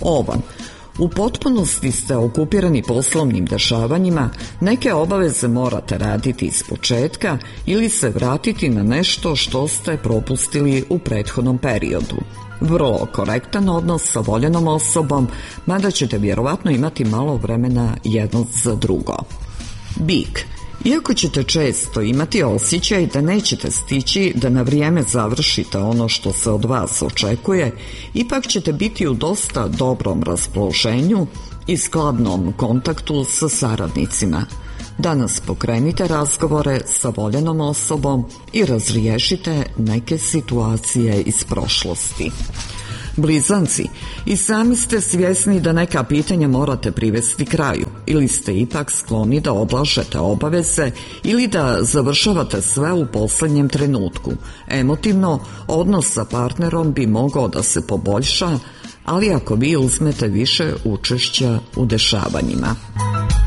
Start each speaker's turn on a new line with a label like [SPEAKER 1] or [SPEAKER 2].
[SPEAKER 1] Ovan. U potpunosti ste okupirani poslovnim dešavanjima, neke obaveze morate raditi iz početka ili se vratiti na nešto što ste propustili u prethodnom periodu. Vrlo korektan odnos sa voljenom osobom, mada ćete vjerovatno imati malo vremena jedno za drugo. Bik. Iako ćete često imati osjećaj da nećete stići da na vrijeme završite ono što se od vas očekuje, ipak ćete biti u dosta dobrom raspoloženju i skladnom kontaktu sa saradnicima. Danas pokrenite razgovore sa voljenom osobom i razriješite neke situacije iz prošlosti. Blizanci, i sami ste svjesni da neka pitanja morate privesti kraju, ili ste ipak skloni da odlažete obaveze ili da završavate sve u posljednjem trenutku. Emotivno, odnos sa partnerom bi mogao da se poboljša, ali ako vi uzmete više učešća u dešavanjima.